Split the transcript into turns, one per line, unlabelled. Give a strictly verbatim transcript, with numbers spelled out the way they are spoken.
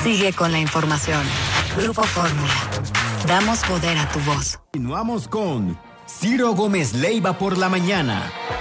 Sigue con la información. Grupo Fórmula. Damos poder a tu voz.
Continuamos con Ciro Gómez Leiva por la mañana.